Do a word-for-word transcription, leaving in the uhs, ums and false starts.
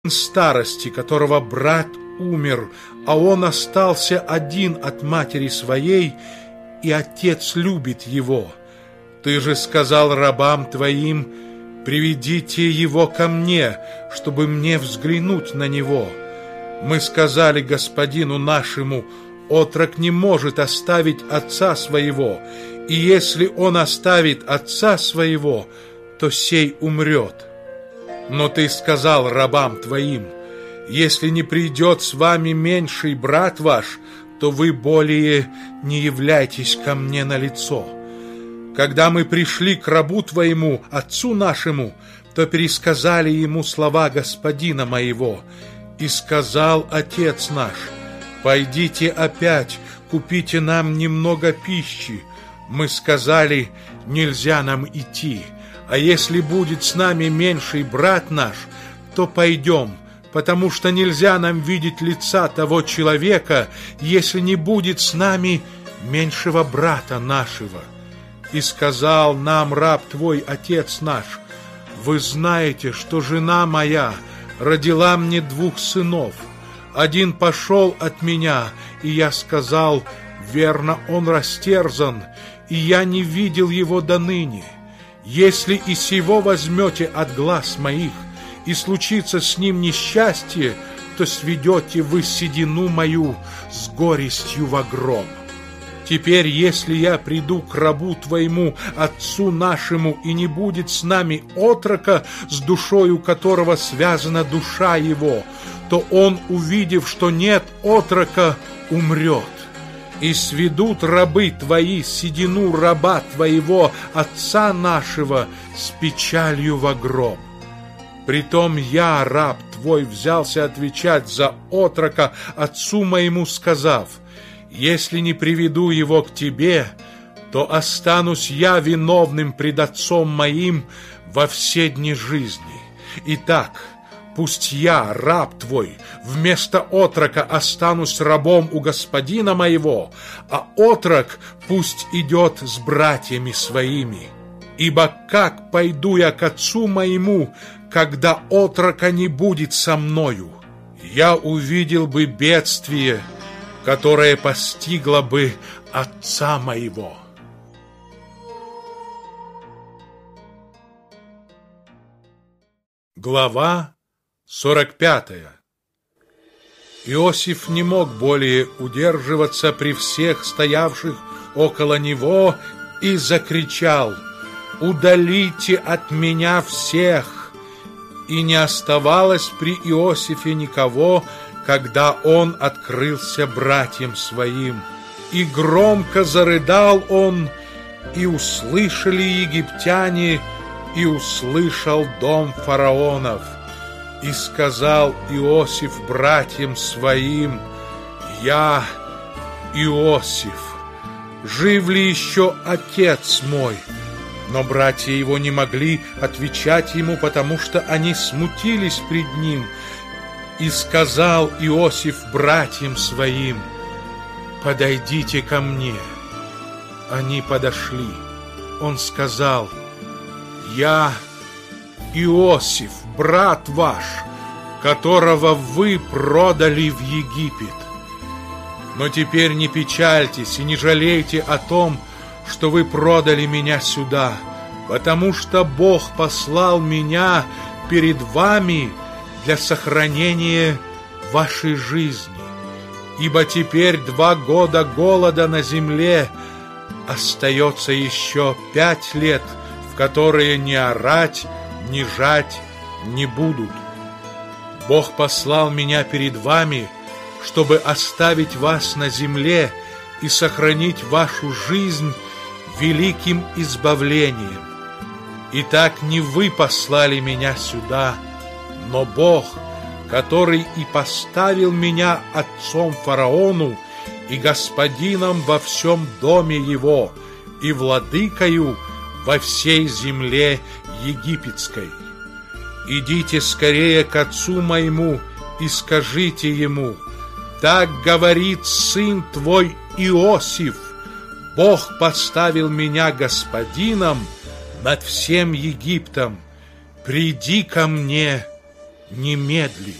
старости, которого брат умер, а он остался один от матери своей, и отец любит его. Ты же сказал рабам твоим: приведите его ко мне, чтобы мне взглянуть на него. Мы сказали господину нашему: отрок не может оставить отца своего, и если он оставит отца своего, то сей умрет. Но ты сказал рабам твоим: если не придет с вами меньший брат ваш, то вы более не являйтесь ко мне на лицо. Когда мы пришли к рабу твоему, отцу нашему, то пересказали ему слова господина моего. И сказал отец наш: пойдите опять, купите нам немного пищи. Мы сказали: нельзя нам идти, а если будет с нами меньший брат наш, то пойдем, потому что нельзя нам видеть лица того человека, если не будет с нами меньшего брата нашего. И сказал нам раб твой, отец наш: вы знаете, что жена моя родила мне двух сынов. Один пошел от меня, и я сказал: верно, он растерзан, и я не видел его до ныне. Если и сего возьмете от глаз моих, и случится с ним несчастье, то сведете вы седину мою с горестью во гроб. Теперь, если я приду к рабу твоему, отцу нашему, и не будет с нами отрока, с душою которого связана душа его, то он, увидев, что нет отрока, умрет. И сведут рабы твои седину раба твоего, отца нашего, с печалью во гроб. Притом я, раб твой, взялся отвечать за отрока отцу моему, сказав: если не приведу его к тебе, то останусь я виновным пред отцом моим во все дни жизни. Итак, пусть я, раб твой, вместо отрока останусь рабом у господина моего, а отрок пусть идет с братьями своими. Ибо как пойду я к отцу моему, когда отрока не будет со мною? Я увидел бы бедствие, которое постигло бы отца моего. Глава сорок пятая. Иосиф не мог более удерживаться при всех стоявших около него и закричал: «Удалите от меня всех!» И не оставалось при Иосифе никого, когда он открылся братьям своим. И громко зарыдал он, и услышали египтяне, и услышал дом фараонов. И сказал Иосиф братьям своим: «Я Иосиф, жив ли еще отец мой?» Но братья его не могли отвечать ему, потому что они смутились пред ним. И сказал Иосиф братьям своим: «Подойдите ко мне». Они подошли. Он сказал: «Я Иосиф, брат ваш, которого вы продали в Египет. Но теперь не печальтесь и не жалейте о том, что вы продали меня сюда, потому что Бог послал меня перед вами для сохранения вашей жизни. Ибо теперь два года голода на земле, остается еще пять лет, в которые ни орать, ни жать не будут. Бог послал меня перед вами, чтобы оставить вас на земле и сохранить вашу жизнь великим избавлением. Итак, не вы послали меня сюда, но Бог, который и поставил меня отцом фараону и господином во всем доме его и владыкою во всей земле египетской. Идите скорее к отцу моему и скажите ему: так говорит сын твой Иосиф: Бог поставил меня господином над всем Египтом. Приди ко мне немедли.